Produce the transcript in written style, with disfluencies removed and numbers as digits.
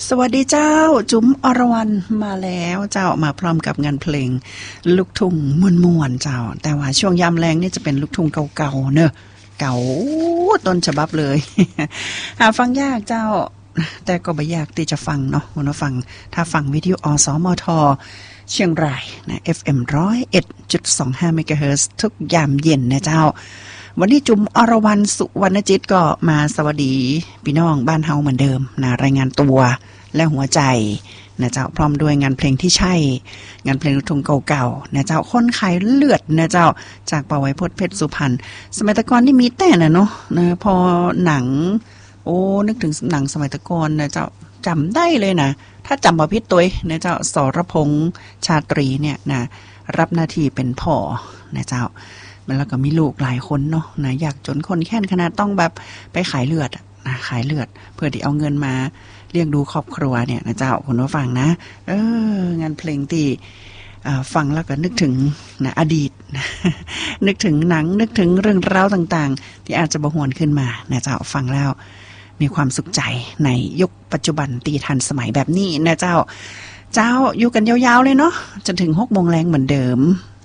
สวัสดีเจ้าจุ๋มอรวรรณมาแล้วเจ้ามาพร้อมกับงานเพลงลูกทุ่งม่วนๆเจ้าแต่ว่าช่วงยามแรงนี่จะเป็นลูกทุ่งเก่าๆเนอะเก่าต้นฉบับเลย หาฟังยากเจ้าแต่ก็ไม่ยากที่จะฟังเนาะคุณผู้ฟังถ้าฟังวิทยุอสมทเชียงรายนะ FM 101.25 เมกะเฮิรตซ์ทุกยามเย็นนะเจ้าวันนี้จุ๋มอรวรรณสุวรรณจิตก็มาสวัสดีพี่น้องบ้านเฮาเหมือนเดิมนะรายงานตัวและหัวใจนะเจ้าพร้อมด้วยงานเพลงที่ใช่งานเพลงลูกทุ่งเก่าๆนะเจ้าคนขายเลือดนะเจ้าจากป่าไว้พจน์เพชรสุพรรณสมัยตะกอนนี่มีแต่น่ะเนาะนะพอหนังนึกถึงหนังสมัยตะกอนนะเจ้าจำได้เลยนะถ้าจำบ่ผิดตัวนะเจ้าสรพงษ์ชาตรีเนี่ยนะรับหน้าที่เป็นพ่อนะเจ้าแล้วก็มีลูกหลายคนเนาะนะอยากจนคนแค้นขนาดต้องแบบไปขายเลือดนะขายเลือดเพื่อที่เอาเงินมาเลี้ยงดูครอบครัวเนี่ยนะเจ้าคุณผู้ฟังนะงานเพลงที่ฟังแล้วก็นึกถึงนะอดีต นึกถึงหนังนึกถึงเรื่องราวต่างๆที่อาจจะบ่หวนขึ้นมานะเจ้าฟังแล้วมีความสุขใจในยุคปัจจุบันตีทันสมัยแบบนี้นะเจ้าอยู่กันยาวๆเลยเนาะจนถึง 18:00 นเหมือนเดิม